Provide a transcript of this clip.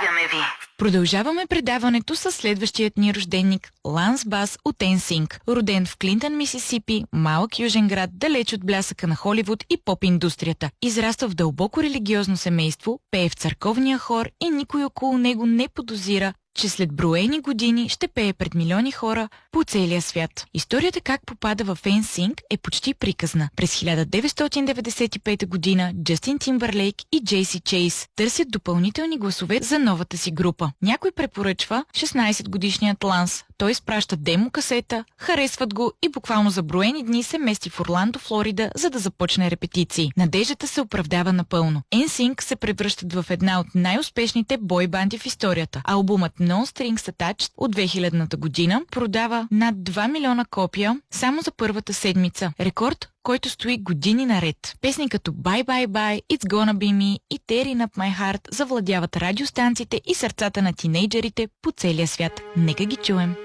Поздравяме ви! Продължаваме предаването с следващият ни рожденник Ланс Бас от NSYNC. Роден в Клинтън, Мисисипи, малък южен град, далеч от блясъка на Холивуд и поп-индустрията. Израства в дълбоко религиозно семейство, пее в църковния хор и никой около него не подозира, че след броени години ще пее пред милиони хора по целия свят. Историята как попада в NSYNC е почти приказна. През 1995 година Джастин Тимбърлейк и Джейси Чейз търсят допълнителни гласове за новата си група. Някой препоръчва 16-годишният Ланс. Той изпраща демо-касета, харесват го и буквално за броени дни се мести в Орландо, Флорида, за да започне репетиции. Надеждата се оправдава напълно. NSYNC се превръщат в една от най-успешните бойбанди в историята. Албумът No Strings Attached от 2000-та година продава над 2 милиона копия само за първата седмица. Рекорд, който стои години наред. Песни като Bye Bye Bye, It's Gonna Be Me и Tearing Up My Heart завладяват радиостанциите и сърцата на тинейджерите по целия свят. Нека ги чуем.